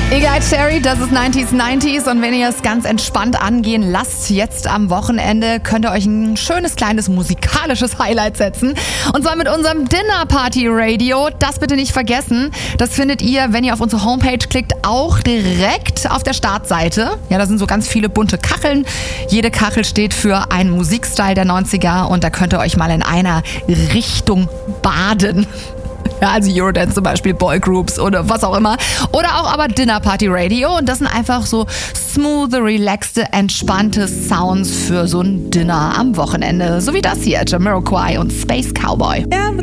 Egal, Cherry, das ist 90s und wenn ihr es ganz entspannt angehen lasst, jetzt am Wochenende könnt ihr euch ein schönes kleines musikalisches Highlight setzen. Und zwar mit unserem Dinner Party Radio. Das bitte nicht vergessen. Das findet ihr, wenn ihr auf unsere Homepage klickt, auch direkt auf der Startseite. Ja, da sind so ganz viele bunte Kacheln. Jede Kachel steht für einen Musikstyle der 90er und da könnt ihr euch mal in einer Richtung baden. Ja, also Eurodance zum Beispiel, Boygroups oder was auch immer. Oder auch aber Dinner Party Radio. Und das sind einfach so smooth, relaxte, entspannte Sounds für so ein Dinner am Wochenende. So wie das hier, Jamiroquai und Space Cowboy. Ja,